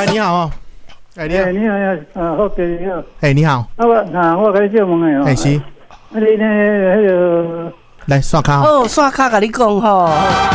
哎，你好哦。哎，你好， 你好，好嘅，你好。 哎，你好。 我跟你借问的哦。 哎，是。 你呢？迄个来刷卡。 哦，刷卡甲你讲吼。